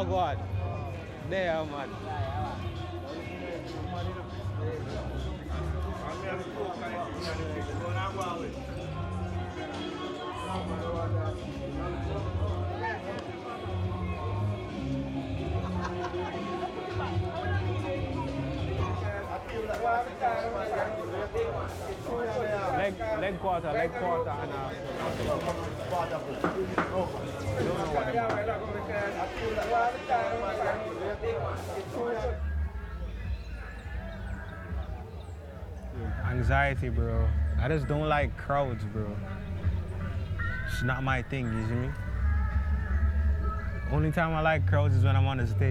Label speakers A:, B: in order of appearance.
A: Oh God. There, man. Leg quarter, and anxiety, bro. I just don't like crowds, bro. It's not my thing, you see me? Only time I like crowds is when I'm on the stage.